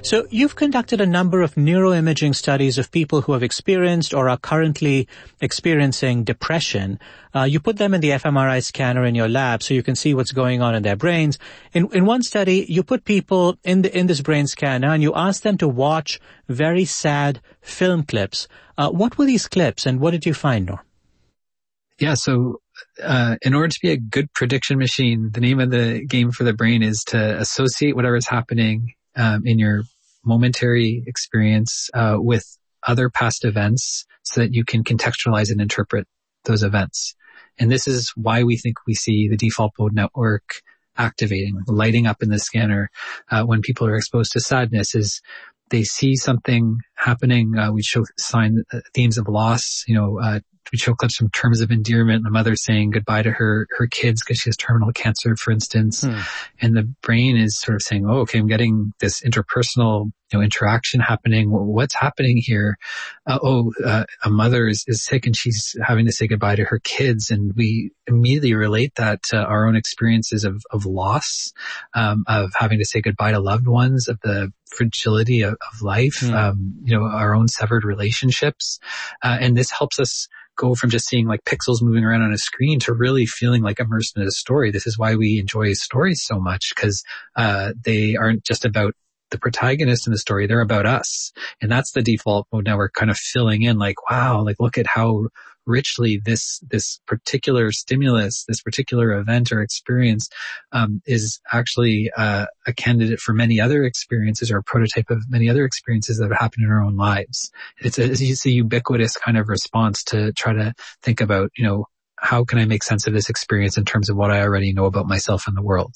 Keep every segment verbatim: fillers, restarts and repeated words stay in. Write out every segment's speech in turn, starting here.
So you've conducted a number of neuroimaging studies of people who have experienced or are currently experiencing depression. Uh, you put them in the fMRI scanner in your lab so you can see what's going on in their brains. In, in one study, you put people in the, in this brain scanner and you asked them to watch very sad film clips. Uh, what were these clips and what did you find, Noor? Yeah, so uh, in order to be a good prediction machine, the name of the game for the brain is to associate whatever's happening um, in your momentary experience uh, with other past events so that you can contextualize and interpret those events. And this is why we think we see the default mode network activating, lighting up in the scanner uh, when people are exposed to sadness is they see something happening. Uh, we show sign uh, themes of loss, you know, uh, we show clips from terms of endearment, a mother saying goodbye to her, her kids because she has terminal cancer, for instance. Hmm. And the brain is sort of saying, oh, okay, I'm getting this interpersonal, you know, interaction happening. What's happening here? Uh, oh, uh, a mother is, is sick and she's having to say goodbye to her kids. And we immediately relate that to our own experiences of, of loss, um, of having to say goodbye to loved ones, of the fragility of, of life, hmm. um, you know, our own severed relationships. Uh, and this helps us go from just seeing like pixels moving around on a screen to really feeling like immersed in a story. This is why we enjoy stories so much, because uh, they aren't just about the protagonist in the story, they're about us. And that's the default mode network kind of filling in like, wow, like look at how richly this, this particular stimulus, this particular event or experience, um, is actually, uh, a candidate for many other experiences or a prototype of many other experiences that have happened in our own lives. It's a, it's a ubiquitous kind of response to try to think about, you know, how can I make sense of this experience in terms of what I already know about myself and the world?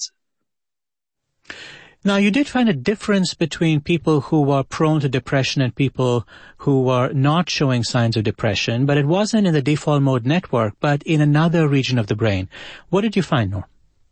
Now, you did find a difference between people who were prone to depression and people who were not showing signs of depression, but it wasn't in the default mode network, but in another region of the brain. What did you find, Noor?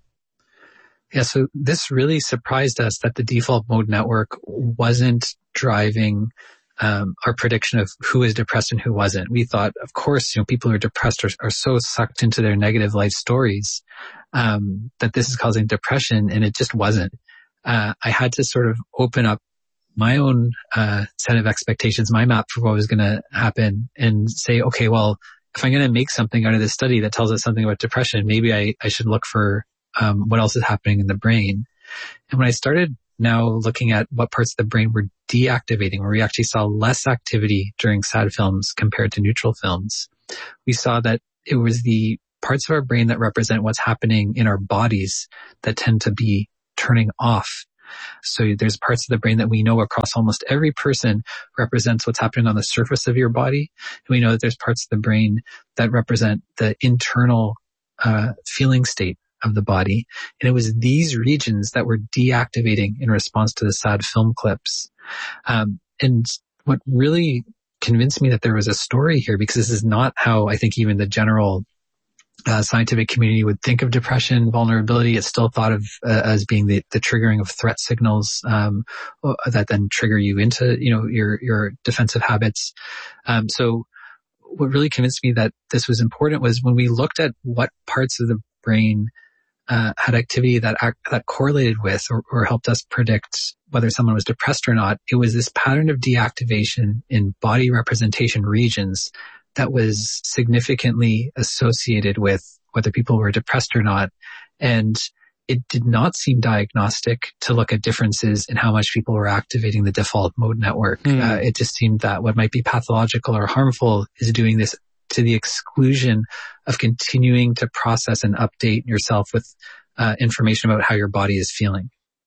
Yeah, so this really surprised us that the default mode network wasn't driving um, our prediction of who is depressed and who wasn't. We thought, of course, you know, people who are depressed are, are so sucked into their negative life stories um, that this is causing depression, and it just wasn't. Uh, I had to sort of open up my own, uh, set of expectations, my map for what was going to happen and say, okay, well, if I'm going to make something out of this study that tells us something about depression, maybe I, I should look for, um, what else is happening in the brain. And when I started now looking at what parts of the brain were deactivating, where we actually saw less activity during sad films compared to neutral films, we saw that it was the parts of our brain that represent what's happening in our bodies that tend to be turning off. So there's parts of the brain that we know across almost every person represents what's happening on the surface of your body. And we know that there's parts of the brain that represent the internal uh, feeling state of the body. And it was these regions that were deactivating in response to the sad film clips. Um, and what really convinced me that there was a story here, because this is not how I think even the general Uh, scientific community would think of depression, vulnerability. It's still thought of uh, as being the, the triggering of threat signals um, that then trigger you into, you know, your your defensive habits. Um, so, what really convinced me that this was important was when we looked at what parts of the brain uh, had activity that act, that correlated with or, or helped us predict whether someone was depressed or not. It was this pattern of deactivation in body representation regions that was significantly associated with whether people were depressed or not. And it did not seem diagnostic to look at differences in how much people were activating the default mode network. Mm. Uh, it just seemed that what might be pathological or harmful is doing this to the exclusion of continuing to process and update yourself with uh, information about how your body is feeling.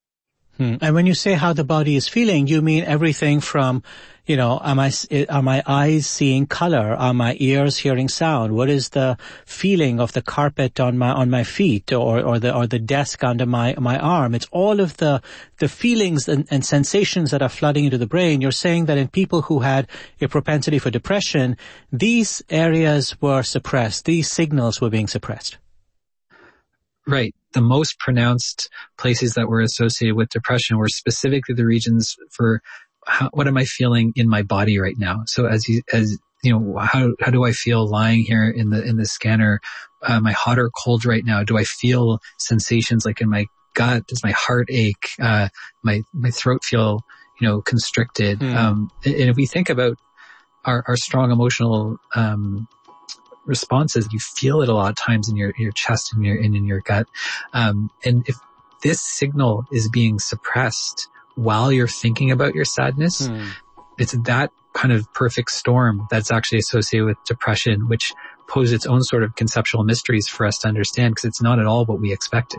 Hmm. And when you say how the body is feeling, you mean everything from, you know, am I, are my eyes seeing color? Are my ears hearing sound? What is the feeling of the carpet on my, on my feet or, or the, or the desk under my, my arm? It's all of the, the feelings and, and sensations that are flooding into the brain. You're saying that in people who had a propensity for depression, these areas were suppressed. These signals were being suppressed. Right. The most pronounced places that were associated with depression were specifically the regions for how, what am I feeling in my body right now? So as you, as you know, how, how do I feel lying here in the, in the scanner? Uh, am I hot or cold right now? Do I feel sensations like in my gut? Does my heart ache? Uh, my, my throat feel, you know, constricted. Mm. Um, and if we think about our, our strong emotional, um, responses, you feel it a lot of times in your, your chest and your, and in your gut. Um, and if this signal is being suppressed while you're thinking about your sadness, mm. it's that kind of perfect storm that's actually associated with depression, which poses its own sort of conceptual mysteries for us to understand, because it's not at all what we expected.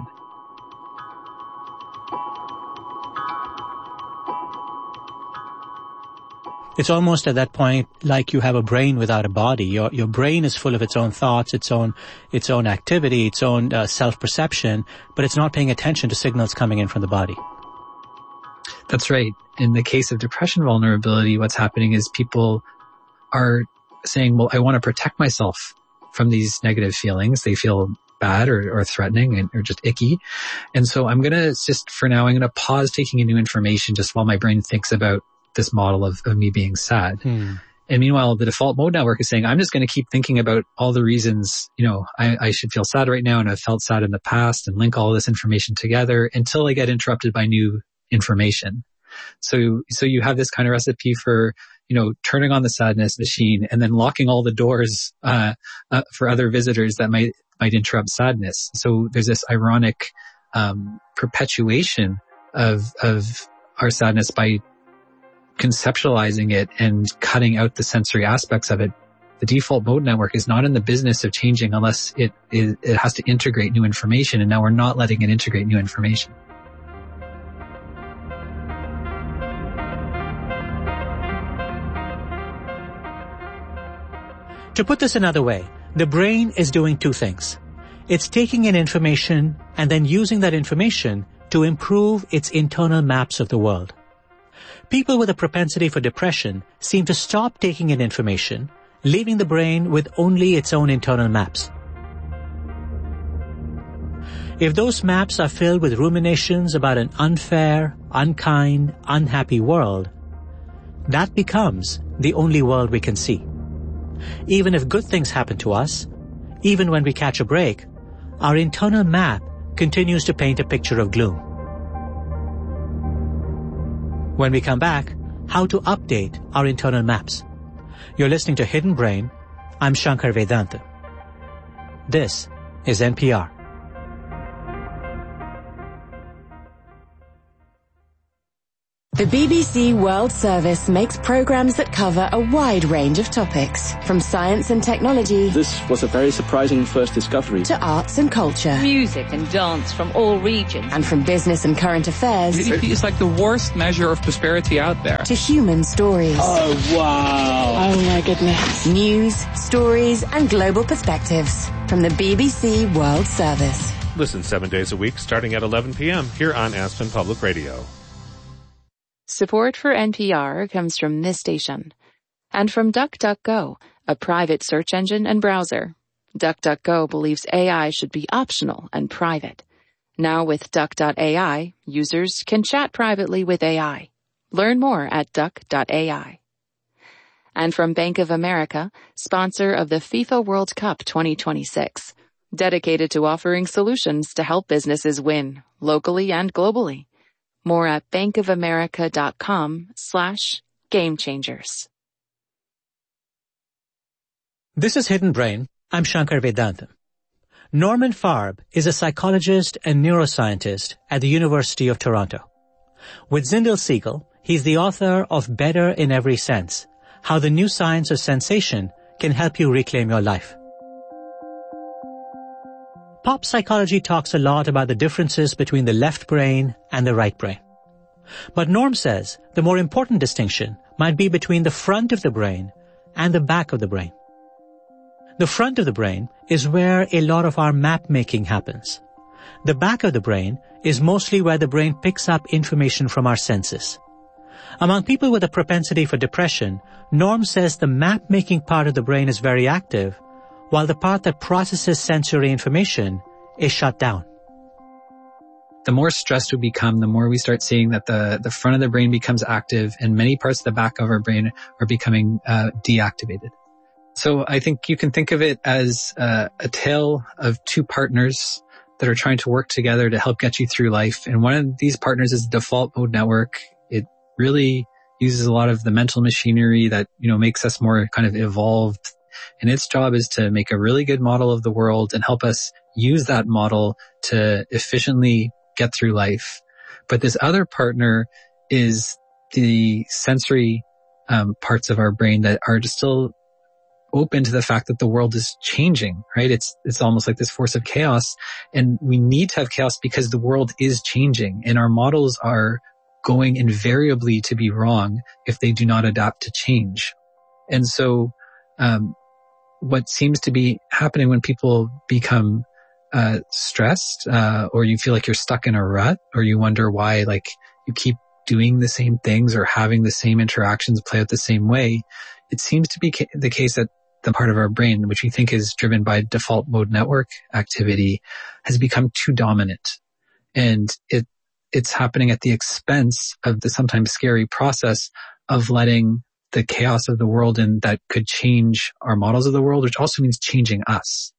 It's almost at that point like you have a brain without a body. Your your brain is full of its own thoughts, its own its own activity, its own uh, self-perception, but it's not paying attention to signals coming in from the body. That's right. In the case of depression vulnerability, what's happening is people are saying, well, I want to protect myself from these negative feelings. They feel bad or, or threatening and, or just icky. And so I'm going to just, for now, I'm going to pause taking in new information just while my brain thinks about this model of, of me being sad. Hmm. And meanwhile, the default mode network is saying, I'm just going to keep thinking about all the reasons, you know, I, I should feel sad right now and I've felt sad in the past, and link all this information together until I get interrupted by new information. So, so you have this kind of recipe for, you know, turning on the sadness machine and then locking all the doors, uh, uh for other visitors that might, might interrupt sadness. So there's this ironic, um, perpetuation of, of our sadness by conceptualizing it and cutting out the sensory aspects of it. The default mode network is not in the business of changing unless it, it, it has to integrate new information. And now we're not letting it integrate new information. To put this another way, the brain is doing two things. It's taking in information and then using that information to improve its internal maps of the world. People with a propensity for depression seem to stop taking in information, leaving the brain with only its own internal maps. If those maps are filled with ruminations about an unfair, unkind, unhappy world, that becomes the only world we can see. Even if good things happen to us, even when we catch a break, our internal map continues to paint a picture of gloom. When we come back, how to update our internal maps. You're listening to Hidden Brain. I'm Shankar Vedanta. This is N P R. The B B C World Service makes programs that cover a wide range of topics, from science and technology. This was a very surprising first discovery. To arts and culture. Music and dance from all regions. And from business and current affairs. G D P is like the worst measure of prosperity out there. To human stories. Oh, wow. Oh, my goodness. News, stories, and global perspectives from the B B C World Service. Listen seven days a week starting at eleven p.m. here on Aspen Public Radio. Support for N P R comes from this station and from DuckDuckGo, a private search engine and browser. DuckDuckGo believes A I should be optional and private. Now with Duck dot A I, users can chat privately with A I. Learn more at Duck dot A I. And from Bank of America, sponsor of the FIFA World Cup twenty twenty-six, dedicated to offering solutions to help businesses win, locally and globally. More at bankofamerica.com slash game changers. This is Hidden Brain. I'm Shankar Vedanta. Norman Farb is a psychologist and neuroscientist at the University of Toronto. With Zindel Segal, he's the author of Better in Every Sense, How the New Science of Sensation Can Help You Reclaim Your Life. Pop psychology talks a lot about the differences between the left brain and the right brain. But Norm says the more important distinction might be between the front of the brain and the back of the brain. The front of the brain is where a lot of our map-making happens. The back of the brain is mostly where the brain picks up information from our senses. Among people with a propensity for depression, Norm says the map-making part of the brain is very active, while the part that processes sensory information is shut down. The more stressed we become, the more we start seeing that the, the front of the brain becomes active and many parts of the back of our brain are becoming uh, deactivated. So I think you can think of it as uh, a tale of two partners that are trying to work together to help get you through life. And one of these partners is the default mode network. It really uses a lot of the mental machinery that, you know, makes us more kind of evolved. And its job is to make a really good model of the world and help us use that model to efficiently get through life. But this other partner is the sensory um, parts of our brain that are just still open to the fact that the world is changing, right? It's, it's almost like this force of chaos, and we need to have chaos because the world is changing and our models are going invariably to be wrong if they do not adapt to change. And so, um, what seems to be happening when people become, uh, stressed, uh, or you feel like you're stuck in a rut, or you wonder why, like, you keep doing the same things or having the same interactions play out the same way, it seems to be ca- the case that the part of our brain, which we think is driven by default mode network activity, has become too dominant. And it, it's happening at the expense of the sometimes scary process of letting the chaos of the world in that could change our models of the world, which also means changing us.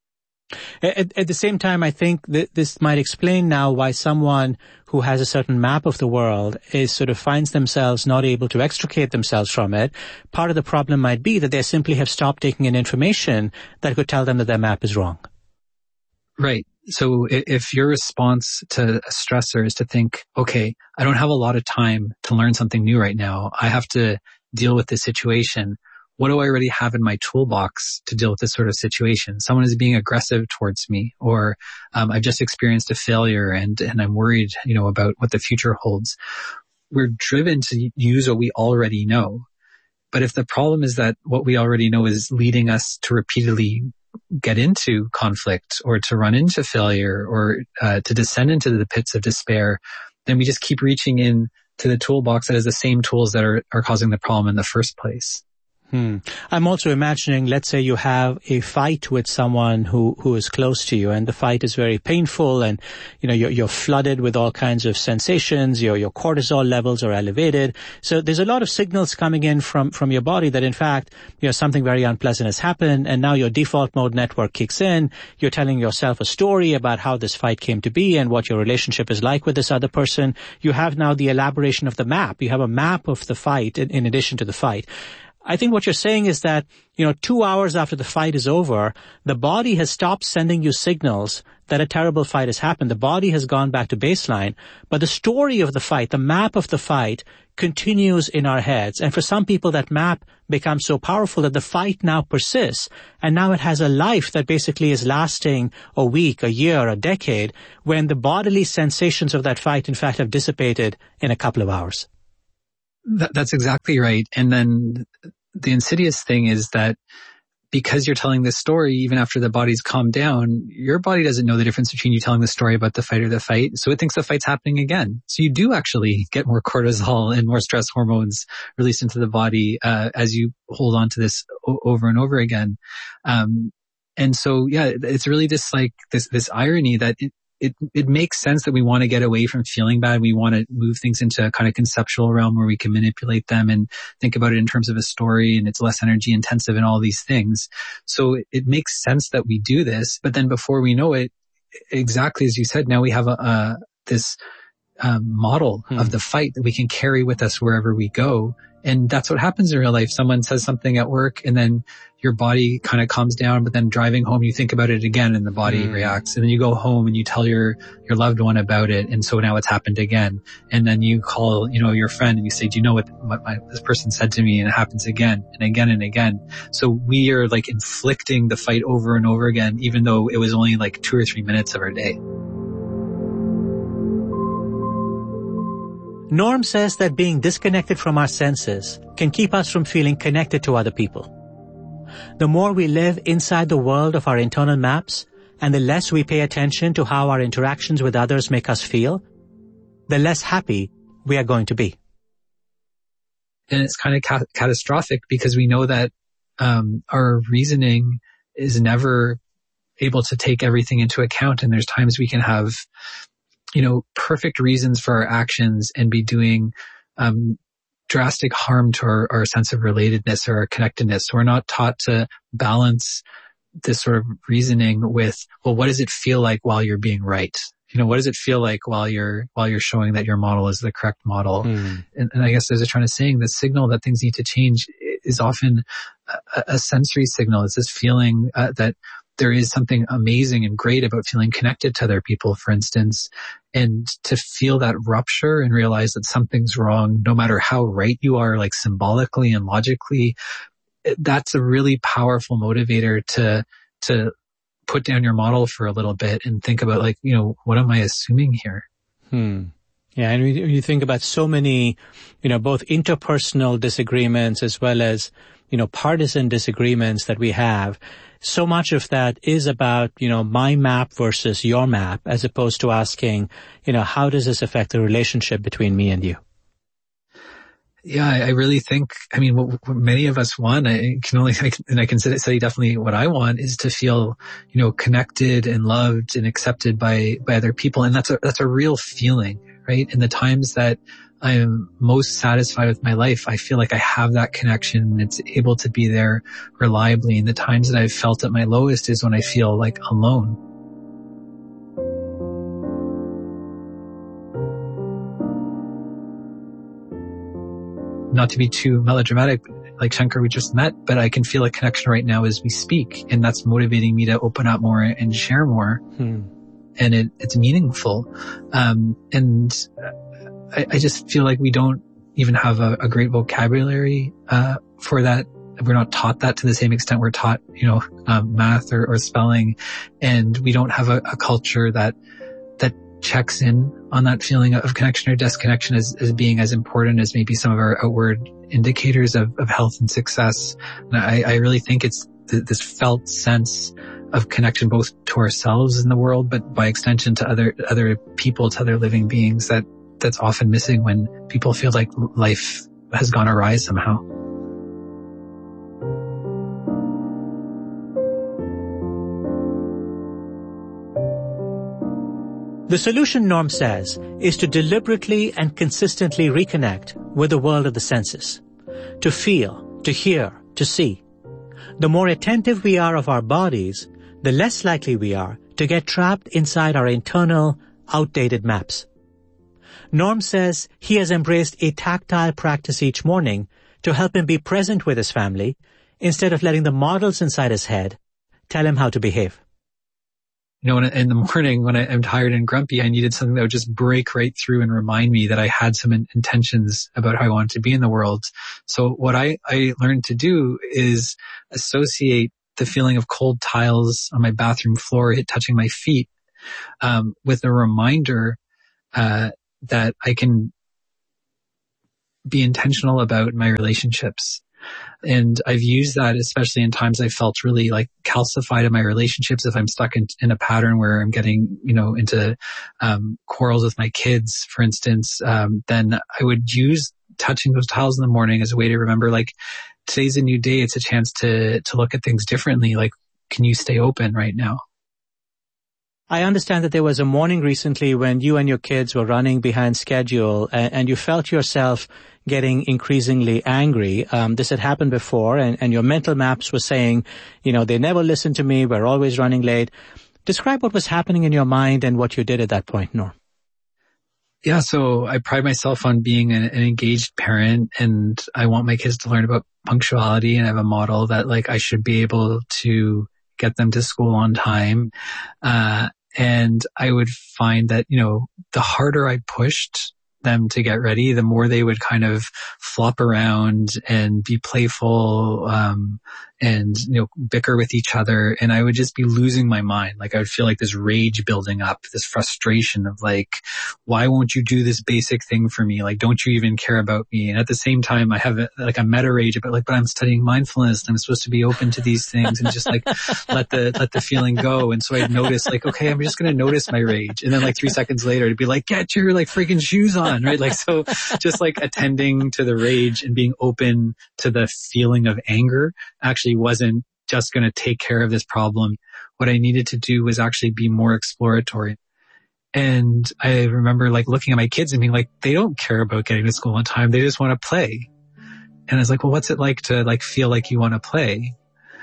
At, at the same time, I think that this might explain now why someone who has a certain map of the world is sort of finds themselves not able to extricate themselves from it. Part of the problem might be that they simply have stopped taking in information that could tell them that their map is wrong. Right. So if your response to a stressor is to think, okay, I don't have a lot of time to learn something new right now. I have to deal with this situation. What do I already have in my toolbox to deal with this sort of situation? Someone is being aggressive towards me, or um, I've just experienced a failure and, and I'm worried, you know, about what the future holds. We're driven to use what we already know. But if the problem is that what we already know is leading us to repeatedly get into conflict or to run into failure or uh, to descend into the pits of despair, then we just keep reaching in to the toolbox that is the same tools that are, are causing the problem in the first place. Hmm. I'm also imagining, let's say you have a fight with someone who, who is close to you, and the fight is very painful, and, you know, you're, you're flooded with all kinds of sensations, your, your cortisol levels are elevated. So there's a lot of signals coming in from, from your body that in fact, you know, something very unpleasant has happened, and now your default mode network kicks in. You're telling yourself a story about how this fight came to be and what your relationship is like with this other person. You have now the elaboration of the map. You have a map of the fight in, in addition to the fight. I think what you're saying is that, you know, two hours after the fight is over, the body has stopped sending you signals that a terrible fight has happened. The body has gone back to baseline, but the story of the fight, the map of the fight, continues in our heads. And for some people, that map becomes so powerful that the fight now persists, and now it has a life that basically is lasting a week, a year, a decade, when the bodily sensations of that fight, in fact, have dissipated in a couple of hours. That, that's exactly right. And then the insidious thing is that because you're telling this story, even after the body's calmed down, your body doesn't know the difference between you telling the story about the fight or the fight. So it thinks the fight's happening again. So you do actually get more cortisol and more stress hormones released into the body, uh, as you hold on to this o- over and over again. Um, and so, yeah, it's really just like this, this irony that it, It, it makes sense that we want to get away from feeling bad. We want to move things into a kind of conceptual realm where we can manipulate them and think about it in terms of a story, and it's less energy intensive and all these things. So it, it makes sense that we do this, but then before we know it, exactly as you said, now we have a, a this um, model hmm. of the fight that we can carry with us wherever we go. And that's what happens in real life. Someone says something at work and then your body kind of calms down, but then driving home, you think about it again and the body mm. reacts. And then you go home and you tell your, your loved one about it. And so now it's happened again. And then you call, you know, your friend and you say, do you know what, what my, this person said to me? And it happens again and again and again. So we are like inflicting the fight over and over again, even though it was only like two or three minutes of our day. Norm says that being disconnected from our senses can keep us from feeling connected to other people. The more we live inside the world of our internal maps, and the less we pay attention to how our interactions with others make us feel, the less happy we are going to be. And it's kind of ca- catastrophic because we know that um, our reasoning is never able to take everything into account, and there's times we can have, you know, perfect reasons for our actions and be doing um, drastic harm to our, our sense of relatedness or our connectedness. So we're not taught to balance this sort of reasoning with, well, what does it feel like while you're being right? You know, what does it feel like while you're, while you're showing that your model is the correct model? Mm. And, and I guess as I was trying to saying, the signal that things need to change is often a, a sensory signal. It's this feeling uh, that there is something amazing and great about feeling connected to other people, for instance, and to feel that rupture and realize that something's wrong, no matter how right you are, like symbolically and logically, that's a really powerful motivator to, to put down your model for a little bit and think about, like, you know, what am I assuming here? Hmm. Yeah. And you, you think about so many, you know, both interpersonal disagreements as well as, you know, partisan disagreements that we have. So much of that is about, you know, my map versus your map, as opposed to asking, you know, how does this affect the relationship between me and you? Yeah, I, I really think, I mean, what, what many of us want, I can only, I can, and I can say definitely what I want is to feel, you know, connected and loved and accepted by, by other people. And that's a, that's a real feeling, right? In the times that I am most satisfied with my life, I feel like I have that connection and it's able to be there reliably. And the times that I've felt at my lowest is when I feel like alone. Not to be too melodramatic, like Shankar, we just met, but I can feel a connection right now as we speak. And that's motivating me to open up more and share more. Hmm. And it, it's meaningful. Um, and I, I just feel like we don't even have a, a great vocabulary, uh, for that. We're not taught that to the same extent we're taught, you know, um, math or, or spelling. And we don't have a, a culture that, that checks in on that feeling of connection or disconnection as, as being as important as maybe some of our outward indicators of, of health and success. And I, I really think it's th- this felt sense of connection both to ourselves in the world, but by extension to other, other people, to other living beings that, that's often missing when people feel like life has gone awry somehow. The solution, Norm says, is to deliberately and consistently reconnect with the world of the senses, to feel, to hear, to see. The more attentive we are of our bodies, the less likely we are to get trapped inside our internal, outdated maps. Norm says he has embraced a tactile practice each morning to help him be present with his family instead of letting the models inside his head tell him how to behave. You know, in the morning when I'm tired and grumpy, I needed something that would just break right through and remind me that I had some intentions about how I wanted to be in the world. So what I, I learned to do is associate the feeling of cold tiles on my bathroom floor hit touching my feet, um, with a reminder, uh, that I can be intentional about my relationships. And I've used that especially in times I felt really like calcified in my relationships. If I'm stuck in, in a pattern where I'm getting, you know, into, um, quarrels with my kids, for instance, um, then I would use touching those tiles in the morning as a way to remember, like, today's a new day. It's a chance to, to look at things differently. Like, can you stay open right now? I understand that there was a morning recently when you and your kids were running behind schedule and, and you felt yourself getting increasingly angry. Um, this had happened before and, and your mental maps were saying, you know, they never listen to me. We're always running late. Describe what was happening in your mind and what you did at that point, Norm. Yeah, so I pride myself on being an, an engaged parent, and I want my kids to learn about punctuality, and I have a model that, like, I should be able to get them to school on time. Uh, and I would find that, you know, the harder I pushed them to get ready, the more they would kind of flop around and be playful, um, and, you know, bicker with each other. And I would just be losing my mind. Like, I would feel like this rage building up, this frustration of like, why won't you do this basic thing for me? Like, don't you even care about me? And at the same time, I have a, like a meta rage about like, but I'm studying mindfulness and I'm supposed to be open to these things and just like let the, let the feeling go. And so I'd notice like, okay, I'm just going to notice my rage. And then like three seconds later, it'd be like, get your like freaking shoes on, right? Like, so just like attending to the rage and being open to the feeling of anger actually wasn't just going to take care of this problem. What I needed to do was actually be more exploratory. And I remember like looking at my kids and being like, they don't care about getting to school on time. They just want to play. And I was like, well, what's it like to like feel like you want to play?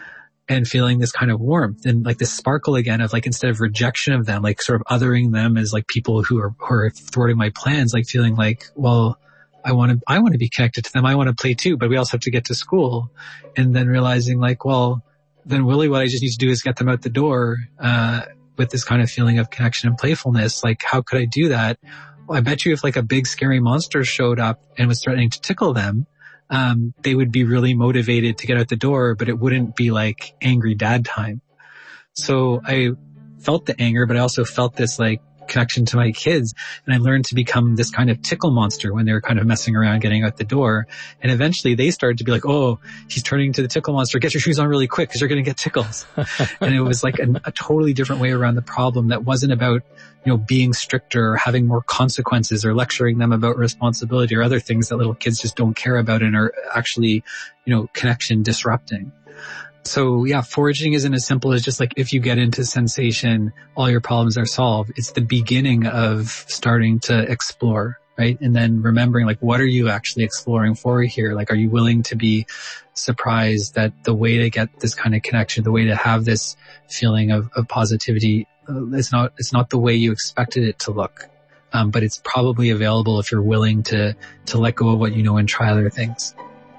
and feeling this kind of warmth and like this sparkle again of like, instead of rejection of them, like sort of othering them as like people who are, who are thwarting my plans, like feeling like, well, I want to, I want to be connected to them. I want to play too, but we also have to get to school. And then realizing like, well, then really what I just need to do is get them out the door, uh, with this kind of feeling of connection and playfulness. Like, how could I do that? Well, I bet you if like a big scary monster showed up and was threatening to tickle them, um, they would be really motivated to get out the door, but it wouldn't be like angry dad time. So I felt the anger, but I also felt this like connection to my kids. And I learned to become this kind of tickle monster when they were kind of messing around getting out the door. And eventually they started to be like, oh, he's turning into the tickle monster. Get your shoes on really quick because you're going to get tickles. And it was like a, a totally different way around the problem that wasn't about, you know, being stricter or having more consequences or lecturing them about responsibility or other things that little kids just don't care about and are actually, you know, connection disrupting. So yeah, foraging isn't as simple as just like, if you get into sensation, all your problems are solved. It's the beginning of starting to explore, right? And then remembering like, what are you actually exploring for here? Like, are you willing to be surprised that the way to get this kind of connection, the way to have this feeling of, of positivity, uh, it's not, it's not the way you expected it to look. Um, but it's probably available if you're willing to, to let go of what you know and try other things.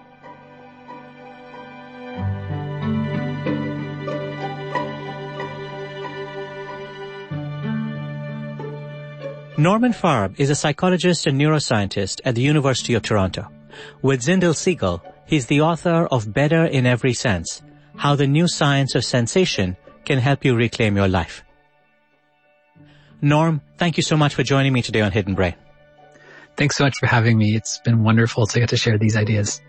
Norman Farb is a psychologist and neuroscientist at the University of Toronto. With Zindel Segal, he's the author of Better in Every Sense, How the New Science of Sensation Can Help You Reclaim Your Life. Norm, thank you so much for joining me today on Hidden Brain. Thanks so much for having me. It's been wonderful to get to share these ideas.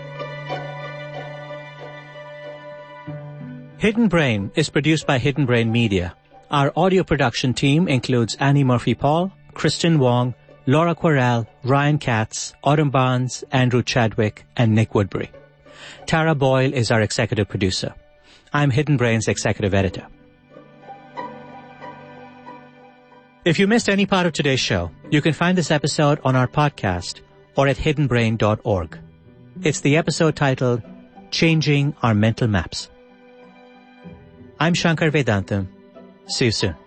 Hidden Brain is produced by Hidden Brain Media. Our audio production team includes Annie Murphy-Paul, Kristen Wong, Laura Quarell, Ryan Katz, Autumn Barnes, Andrew Chadwick, and Nick Woodbury. Tara Boyle is our executive producer. I'm Hidden Brain's executive editor. If you missed any part of today's show, you can find this episode on our podcast or at hidden brain dot org. It's the episode titled Changing Our Mental Maps. I'm Shankar Vedantam. See you soon.